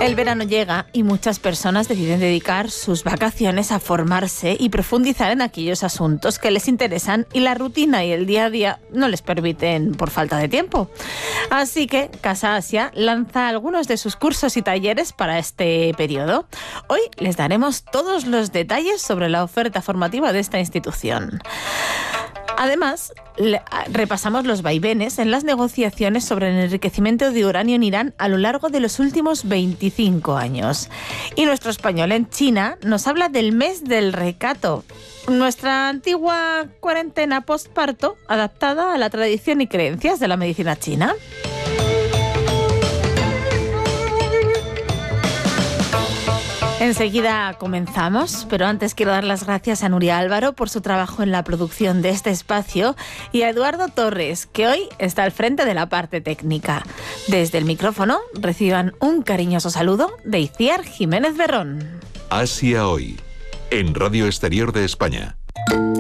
El verano llega y muchas personas deciden dedicar sus vacaciones a formarse y profundizar en aquellos asuntos que les interesan y la rutina y el día a día no les permiten por falta de tiempo. Así que Casa Asia lanza algunos de sus cursos y talleres para este periodo. Hoy les daremos todos los detalles sobre la oferta formativa de esta institución. Además, repasamos los vaivenes en las negociaciones sobre el enriquecimiento de uranio en Irán a lo largo de los últimos 25 años. Y nuestro español en China nos habla del mes del recato, nuestra antigua cuarentena postparto adaptada a la tradición y creencias de la medicina china. Enseguida comenzamos, pero antes quiero dar las gracias a Nuria Álvaro por su trabajo en la producción de este espacio y a Eduardo Torres, que hoy está al frente de la parte técnica. Desde el micrófono reciban un cariñoso saludo de Itziar Jiménez Berrón. Asia Hoy, en Radio Exterior de España.